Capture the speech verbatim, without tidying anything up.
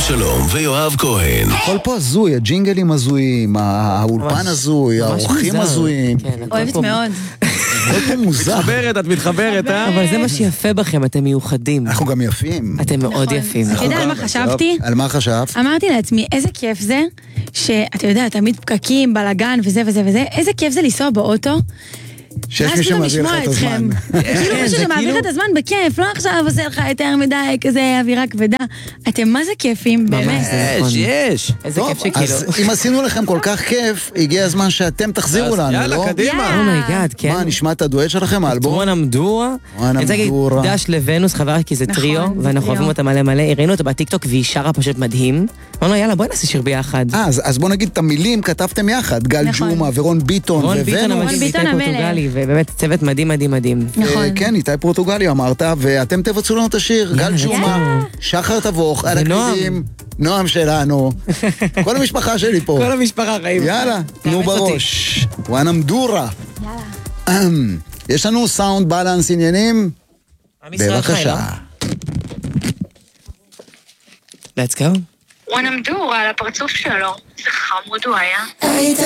אבשלום ויואב כהן. הכל פה הזוי, הג'ינגלים הזויים, האולפן הזוי, האורחים הזויים. אוהבת מאוד. הכל פה מוזר. מתחברת, את מתחברת, אה? אבל זה מה שיפה בכם, אתם מיוחדים. אנחנו גם יפים. אתם מאוד יפים. אתה יודע על מה חשבתי? על מה חשבת? אמרתי לעצמי, איזה כיף זה, שאתה יודע, תמיד פקקים, בלגן וזה וזה וזה, איזה כיף זה לנסוע באוטו, שיש מי שמעביר לך את הזמן. כאילו מישהו שמעביר לך את הזמן בכיף, לא עכשיו עושה לך יותר מדי, כזה אווירה כבדה. אתם מה זה כיפים, באמת. יש, יש. איזה כיף שכאילו. אז אם עשינו לכם כל כך כיף, הגיע הזמן שאתם תחזירו לנו, לא? יאללה, קדימה. אומייגאד, כן. מה, נשמע את הדואט שלכם, האלבום? וואנה מדורה. וואנה אני רוצה להגיד מדורה. דש לוונוס, חבר, כי זה טריו, נכון, זה ואנחנו טריו. אוהבים אותה מלא מלא. הראינו אותה בטיקטוק והיא שרה פשוט מדהים. אמרנו, יאללה, בואי נעשה שיר ביחד. אה, אז אז בוא נגיד את המילים, כתבתם יחד, גל נכון. ג'ומה ורון ביטון רון ביטון וונוס. המדהים, ביטון איתי המלך. פורטוגלי, ובאמת צוות מדהים מדהים מדהים. נכון. אה, כן, איתי פורטוגלי אמרת, ואתם תבצעו לנו את השיר, גל יאללה, ג'ומה, שחר תבוך, על ונועם. הקלידים, נועם שלנו, כל המשפחה שלי פה. כל המשפחה חיים. יאללה, תנו תאמץ אותי. בראש. וואנה מדורה. יאללה. יש לנו סאונד בלנס עניינים? עם ישראל חי, לא? בבקשה. Let's go. וואנה מדורה על הפרצוף שלו, זה חמוד הוא היה. היית